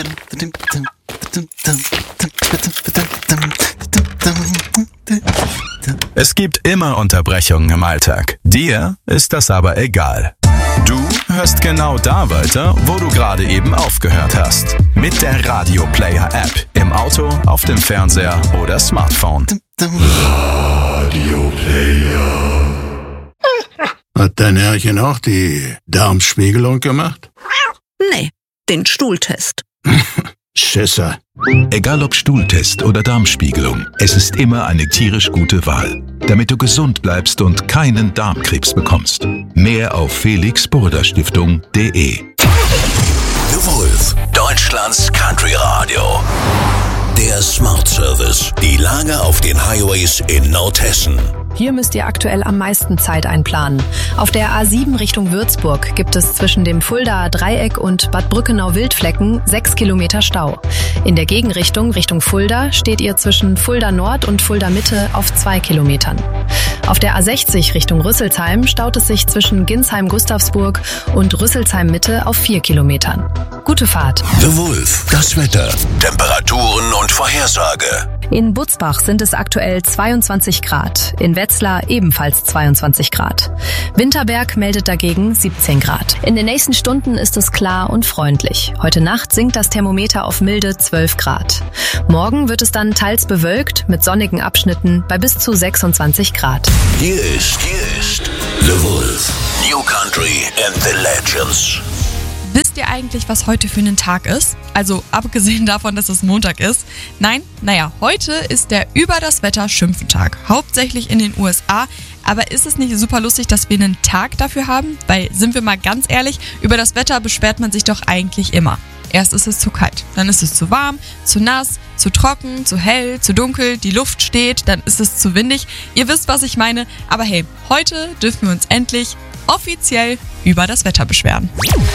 Es gibt immer Unterbrechungen im Alltag. Dir ist das aber egal. Du hörst genau da weiter, wo du gerade eben aufgehört hast. Mit der Radio Player App. Im Auto, auf dem Fernseher oder Smartphone. Radio Player. Hat dein Herrchen auch die Darmspiegelung gemacht? Nee, den Stuhltest. Schisser. Egal ob Stuhltest oder Darmspiegelung, es ist immer eine tierisch gute Wahl, damit du gesund bleibst und keinen Darmkrebs bekommst. Mehr auf felixburda-stiftung.de. The Wolf, Deutschlands Country Radio. Der Smart Service. Die Lage auf den Highways in Nordhessen. Hier müsst ihr aktuell am meisten Zeit einplanen. Auf der A7 Richtung Würzburg gibt es zwischen dem Fuldaer Dreieck und Bad Brückenau-Wildflecken 6 Kilometer Stau. In der Gegenrichtung Richtung Fulda steht ihr zwischen Fulda Nord und Fulda Mitte auf 2 Kilometern. Auf der A60 Richtung Rüsselsheim staut es sich zwischen Ginsheim-Gustavsburg und Rüsselsheim Mitte auf 4 Kilometern. Gute Fahrt. The Wolf, das Wetter, Temperaturen und Vorhersage. In Butzbach sind es aktuell 22 Grad, in Wetzlar ebenfalls 22 Grad. Winterberg meldet dagegen 17 Grad. In den nächsten Stunden ist es klar und freundlich. Heute Nacht sinkt das Thermometer auf milde 12 Grad. Morgen wird es dann teils bewölkt mit sonnigen Abschnitten bei bis zu 26 Grad. Hier ist The Wolf, New Country and the Legends. Wisst ihr eigentlich, was heute für einen Tag ist? Also abgesehen davon, dass es Montag ist. Nein, heute ist der Über-das-Wetter-Schimpfentag. Hauptsächlich in den USA. Aber ist es nicht super lustig, dass wir einen Tag dafür haben? Weil, sind wir mal ganz ehrlich, über das Wetter beschwert man sich doch eigentlich immer. Erst ist es zu kalt, dann ist es zu warm, zu nass, zu trocken, zu hell, zu dunkel, die Luft steht, dann ist es zu windig. Ihr wisst, was ich meine. Aber hey, heute dürfen wir uns endlich offiziell über das Wetter beschweren.